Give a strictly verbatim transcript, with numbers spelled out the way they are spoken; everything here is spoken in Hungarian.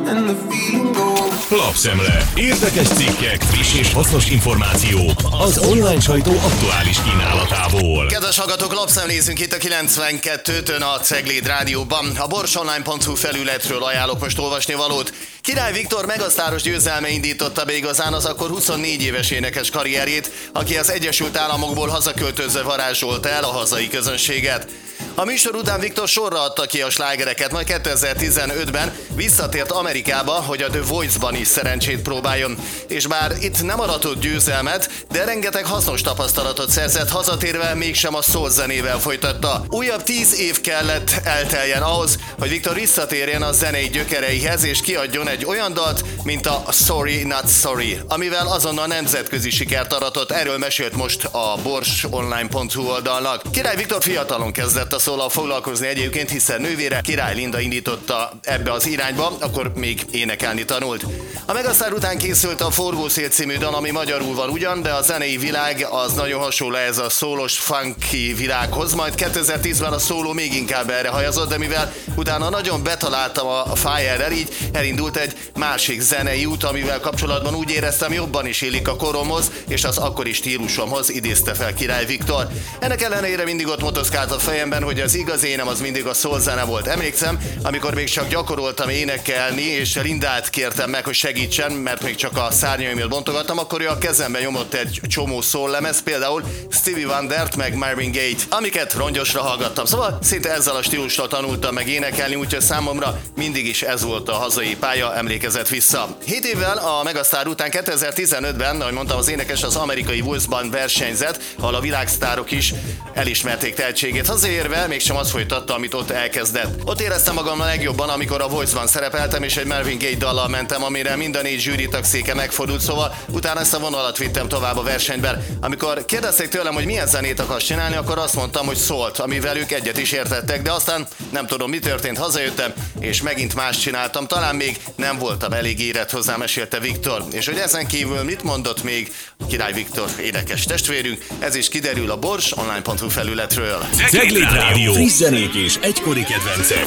and the feeling goes. Lapszemle. Érdekes cikkek, friss és hasznos információk az online sajtó aktuális kínálatából. Kedves hallgatók, lapszemlézünk itt a kilencvenkettőn a Cegléd Rádióban. A borsonline pont hu felületről ajánlok most olvasni valót. Király Viktor megasztáros győzelme indította be igazán az akkor huszonnégy éves énekes karrierjét, aki az Egyesült Államokból hazaköltözve varázsolta el a hazai közönséget. A műsor után Viktor sorra adta ki a slágereket, majd kétezer-tizenötben visszatért Amerikába, hogy a The Voice-ban is szerencsét próbáljon. És bár itt nem aratott győzelmet, de rengeteg hasznos tapasztalatot szerzett, hazatérve mégsem a soul zenével folytatta. Újabb tíz év kellett elteljen ahhoz, hogy Viktor visszatérjen a zenei gyökereihez, és kiadjon egy olyan dalt, mint a Sorry Not Sorry, amivel azonnal nemzetközi sikert aratott. Erről mesélt most a borsonline pont hu oldalnak. Király Viktor fiatalon kezdett a szóllal foglalkozni egyébként, hiszen nővére, Király Linda indította ebbe az irányba, akkor még énekelni tanult. A Megasztár után készült a Forgószél című dal, ami magyarul van ugyan, de a zenei világ az nagyon hasonló ez a szólos, funky világhoz, majd kétezer-tízben a szóló még inkább erre hajazott, de mivel utána nagyon betaláltam a Fire-rel, így elindult egy másik zenei út, amivel kapcsolatban úgy éreztem, jobban is illik a koromhoz és az akkori stílusomhoz, idézte fel Király Viktor. Ennek ellenére mindig ott motoszkált a fejemben, hogy az igazi énem az mindig a soul zene volt. Emlékszem, amikor még csak gyakoroltam énekelni, és Lindát kértem meg, hogy segítsen, mert még csak a szárnyaimért bontogattam, akkor ő a kezembe nyomott egy csomó soul lemez, például Stevie Wondert, meg Marvin Gaye-t, amiket rongyosra hallgattam. Szóval szinte ezzel a stílussal tanultam meg énekelni, úgyhogy számomra mindig is ez volt a hazai pálya, emlékezett vissza. Hét évvel a Megasztár után kétezer-tizenötben, ahogy mondtam, az énekes az amerikai Voice-ban versenyzett, ahol a világsztárok is elismerték tehetségét. Hazaérve mégsem azt folytatta, amit ott elkezdett. Ott éreztem magam a legjobban, amikor a Voice-ban szerepeltem, és egy Marvin Gaye dallal mentem, amire mind a négy zsűritag széke megfordult, szóval utána ezt a vonalat vittem tovább a versenyben. Amikor kérdezték tőlem, hogy milyen zenét akarsz csinálni, akkor azt mondtam, hogy szólt, amivel ők egyet is értettek, de aztán nem tudom, mi történt, hazajöttem, és megint más csináltam. Talán még nem voltam elég érett hozzá, mesélte Viktor. És hogy ezen kívül mit mondott még Király Viktor, énekes testvérünk, ez is kiderül a borsonline pont hu felületről. Cegléd Rádió. Friss zenék és egykori kedvencek.